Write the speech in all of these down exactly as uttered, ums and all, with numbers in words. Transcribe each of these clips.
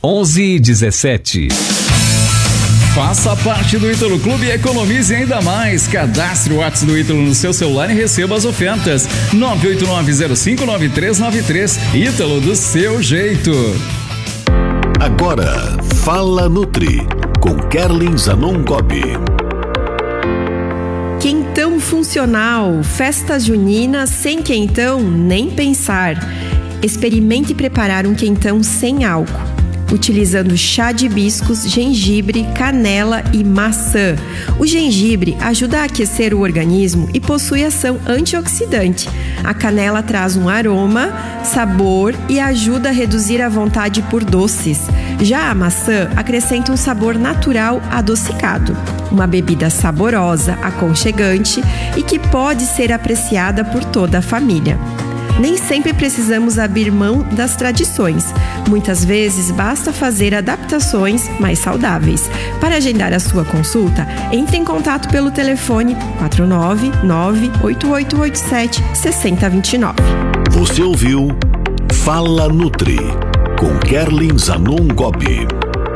onze e dezessete. Faça parte do Ítalo Clube e economize ainda mais. Cadastre o WhatsApp do Ítalo no seu celular e receba as ofertas. nove oito nove zero cinco nove três nove três. Ítalo, do seu jeito. Agora, Fala Nutri, com Kerlin Zanon Gobi. Quentão funcional, festas juninas sem quentão, nem pensar. Experimente preparar um quentão sem álcool, utilizando chá de hibiscos, gengibre, canela e maçã. O gengibre ajuda a aquecer o organismo e possui ação antioxidante. A canela traz um aroma, sabor e ajuda a reduzir a vontade por doces. Já a maçã acrescenta um sabor natural adocicado. Uma bebida saborosa, aconchegante e que pode ser apreciada por toda a família. Nem sempre precisamos abrir mão das tradições. Muitas vezes basta fazer adaptações mais saudáveis. Para agendar a sua consulta, entre em contato pelo telefone quatro nove nove oito oito oito sete seis zero dois nove. Você ouviu Fala Nutri, com Kerlin Zanon Gobi.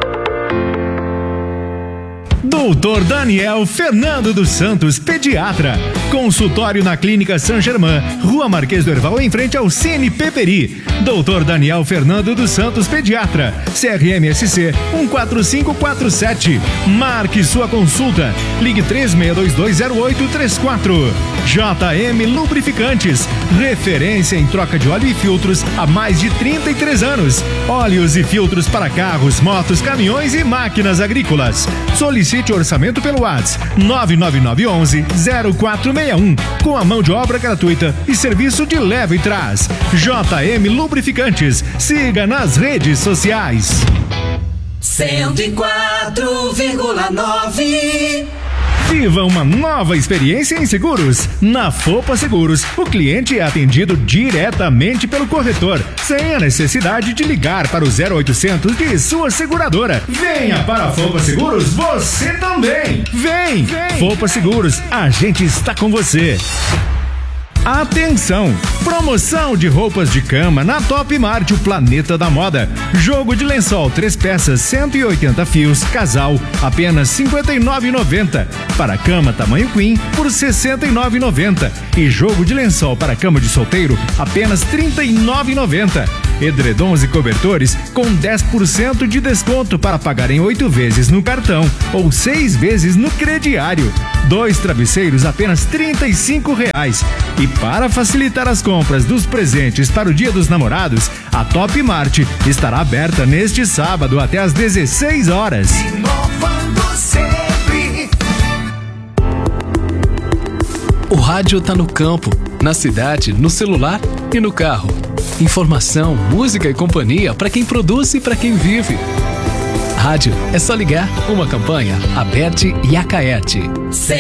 doutor Daniel Fernando dos Santos, pediatra. Consultório na Clínica Saint Germain, Rua Marquês do Herval, em frente ao Cine Peperi. doutor Daniel Fernando dos Santos, pediatra. C R M S C um quatro cinco quatro sete. Marque sua consulta. Ligue três seis dois dois zero oito três quatro. J M Lubrificantes, referência em troca de óleo e filtros há mais de trinta e três anos. Óleos e filtros para carros, motos, caminhões e máquinas agrícolas. Solicite orçamento pelo WhatsApp nove nove nove um um zero quatro seis um, com a mão de obra gratuita e serviço de leva e trás. J M Lubrificantes. Siga nas redes sociais. cento e quatro vírgula nove. Viva uma nova experiência em seguros. Na Fopa Seguros, o cliente é atendido diretamente pelo corretor, sem a necessidade de ligar para o zero oitocentos de sua seguradora. Venha para a Fopa Seguros, você também. Vem! Vem. Fopa Seguros, a gente está com você. Atenção! Promoção de roupas de cama na Top Mart, o planeta da moda. Jogo de lençol três peças, cento e oitenta fios, casal, apenas cinquenta e nove reais e noventa centavos. Para cama tamanho queen, por sessenta e nove reais e noventa centavos. E jogo de lençol para cama de solteiro, apenas trinta e nove reais e noventa centavos. Edredons e cobertores com dez por cento de desconto para pagar em oito vezes no cartão ou seis vezes no crediário. Dois travesseiros apenas trinta e cinco reais. E para facilitar as compras dos presentes para o Dia dos Namorados, a Top Mart estará aberta neste sábado até às dezesseis horas. Inovando sempre. O rádio tá no campo, na cidade, no celular e no carro. Informação, música e companhia para quem produz e para quem vive. Rádio é só ligar. Uma campanha Aberte e Acaete.